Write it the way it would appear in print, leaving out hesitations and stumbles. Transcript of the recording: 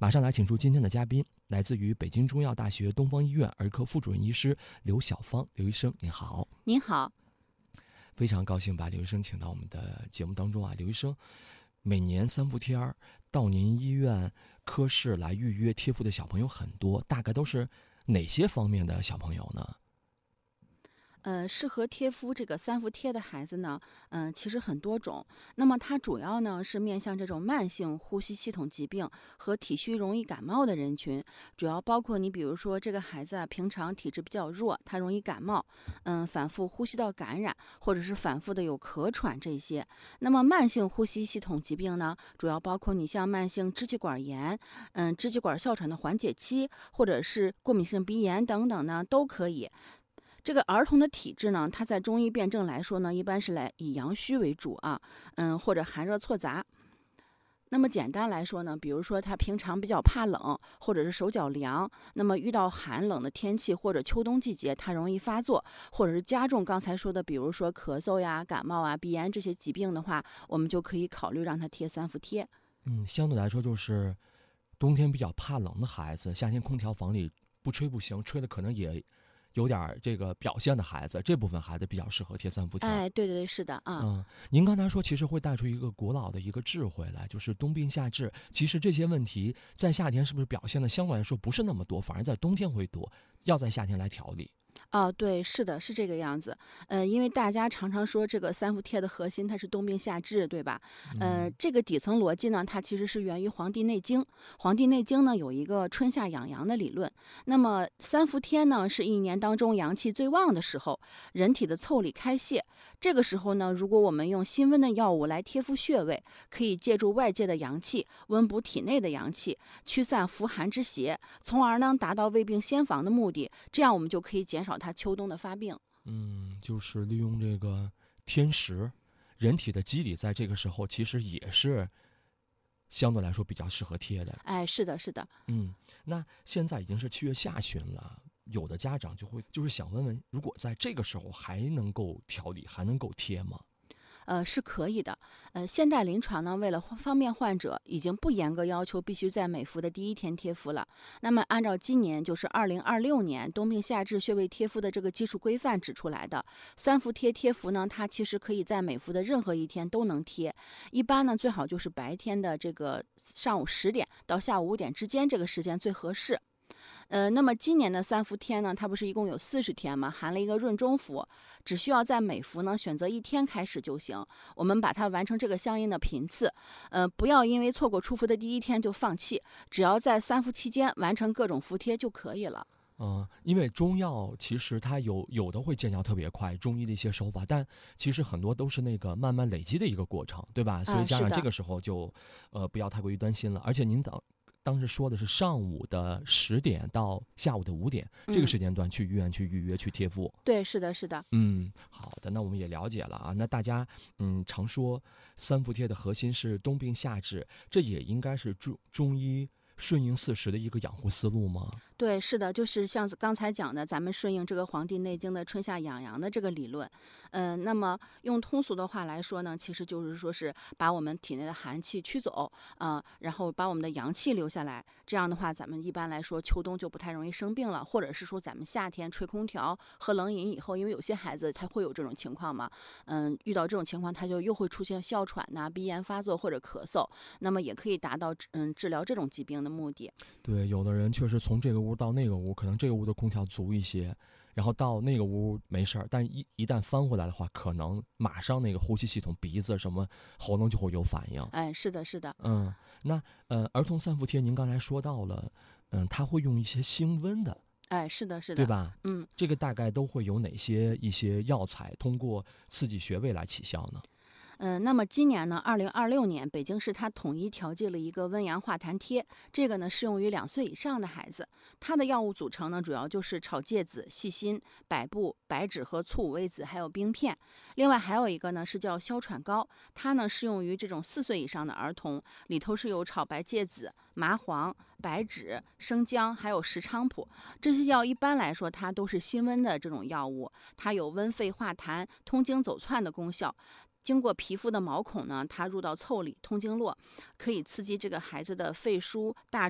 马上来请出今天的嘉宾，来自于北京中药大学东方医院儿科副主任医师刘晓芳，刘医生您好。 您好。 非常高兴把刘医生请到我们的节目当中啊。刘医生，每年3伏天到您医院科室来预约贴敷的小朋友很多，大概都是哪些方面的小朋友呢？ 适合贴敷这个3伏贴的孩子呢，其实很多种。那么它主要呢是面向这种慢性呼吸系统疾病和体虚容易感冒的人群，主要包括你比如说这个孩子平常体质比较弱，他容易感冒，反复呼吸道感染，或者是反复的有咳喘这些。那么慢性呼吸系统疾病呢，主要包括你像慢性支气管炎，支气管哮喘的缓解期，或者是过敏性鼻炎等等呢，都可以。这个儿童的体质呢，它在中医辨证来说呢，一般是以阳虚为主啊，或者寒热错杂。那么简单来说呢，比如说他平常比较怕冷，或者是手脚凉，那么遇到寒冷的天气或者秋冬季节，它容易发作，或者是加重刚才说的，比如说咳嗽呀、感冒啊、鼻炎这些疾病的话，我们就可以考虑让他贴3伏贴。 相对来说就是冬天比较怕冷的孩子，夏天空调房里不吹不行，吹的可能也有点这个表现的孩子，这部分孩子比较适合贴3伏贴。 哎，对对对，是的啊。 您刚才说其实会带出一个古老的一个智慧来，就是冬病夏治。其实这些问题在夏天是不是表现的相对来说不是那么多，反而在冬天会多，要在夏天来调理。 对，是的，是这个样子。因为大家常常说这个3伏贴的核心它是冬病夏治，对吧？这个底层逻辑呢，它其实是源于《黄帝内经》。《黄帝内经》呢有一个春夏养阳的理论。那么3伏贴呢是一年当中阳气最旺的时候，人体的腠理开泄。这个时候呢，如果我们用辛温的药物来贴敷穴位，可以借助外界的阳气，温补体内的阳气，驱散伏寒之邪，从而呢达到未病先防的目的。这样我们就可以减少它秋冬的发病。 就是利用这个天时，人体的机理在这个时候其实也是相对来说比较适合贴的。 哎，是的，是的。 那现在已经是7月下旬了，有的家长就是想问问，如果在这个时候还能够调理，还能够贴吗？ 是可以的。现代临床呢，为了方便患者，已经不严格要求必须在每伏的第1天贴敷了。那么按照今年就是2026年冬病夏治穴位贴敷的这个技术规范指出来的，3伏贴服呢，它其实可以在每伏的任何一天都能贴。一般呢，最好就是白天的这个上午10点到下午5点之间这个时间最合适。那么今年的3伏贴呢，它不是一共有40天吗？含了一个闰中伏，只需要在每伏呢选择1天开始就行。我们把它完成这个相应的频次，不要因为错过出伏的第1天就放弃，只要在3伏期间完成各种伏贴就可以了。 因为中药其实它有的会见效特别快，中医的一些手法，但其实很多都是那个慢慢累积的一个过程，对吧？所以家长这个时候就不要太过于担心了。而且您当时说的是上午的10点到下午的5点，这个时间段去医院去预约去贴敷。 对，是的，是的。 好的，那我们也了解了啊。那大家常说3伏贴的核心是冬病夏治，这也应该是中医顺应4时的一个养护思路吗？ 对，是的，就是像刚才讲的，咱们顺应这个《黄帝内经》的春夏养阳的这个理论。那么用通俗的话来说呢，其实就是说是把我们体内的寒气驱走，然后把我们的阳气留下来。这样的话，咱们一般来说秋冬就不太容易生病了，或者是说咱们夏天吹空调、喝冷饮以后，因为有些孩子他会有这种情况嘛，遇到这种情况，他就又会出现哮喘呐、鼻炎发作或者咳嗽，那么也可以达到治疗这种疾病的目的。 对，有的人确实从这个屋到那个屋，可能这个屋的空调足一些，然后到那个屋没事儿，但一旦翻回来的话，可能马上那个呼吸系统、鼻子什么喉咙就会有反应。 哎，是的，是的。 那儿童3伏贴您刚才说到了，他会用一些辛温的。 哎，是的，是的， 对吧？这个大概都会有哪些一些药材通过刺激穴位来起效呢？ 那么今年呢，2026年，北京市它统一调剂了一个温阳化痰贴，这个呢适用于2岁以上的孩子。它的药物组成呢，主要就是炒芥子、细辛、百部、白芷和醋五味子，还有冰片。另外还有一个呢是叫消喘膏，它呢适用于这种4岁以上的儿童，里头是有炒白芥子、麻黄、白芷、生姜，还有石菖蒲。这些药一般来说它都是辛温的这种药物，它有温肺化痰、通经走窜的功效。经过皮肤的毛孔呢，它入到腠理、通经络，可以刺激这个孩子的肺腧、大